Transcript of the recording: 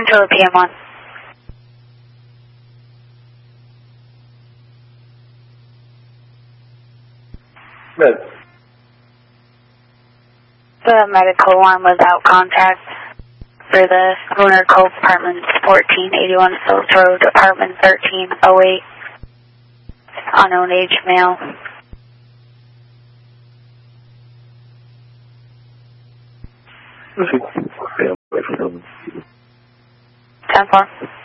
Controller PM1. Good. The medical one without contact for the Lunar Cove Apartments 1481 Phillips Road, Apartment 1308, unknown age male. Okay. 10-4.